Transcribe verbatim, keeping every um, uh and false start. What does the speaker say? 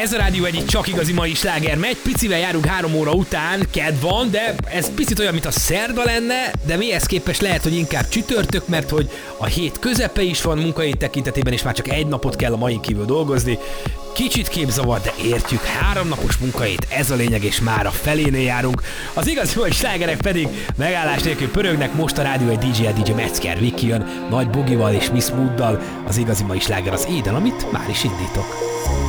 Ez a Rádió egy csak igazi mai sláger megy, picivel járunk három óra után, kedd van, de ez picit olyan, mint a szerda lenne, de mihez képest lehet, hogy inkább csütörtök, mert hogy a hét közepe is van munkahét tekintetében, és már csak egy napot kell a mai kívül dolgozni. Kicsit képzavar, de értjük, háromnapos munkahét, ez a lényeg, és már a felénél járunk. Az igazi mai slágerek pedig megállás nélkül pörögnek, most a Rádió egy dé dzsé, dé dzsé Metzger Viki jön, Nagy Bugival és Miss Mooddal. Az igazi mai sláger az éden, amit már is indítok.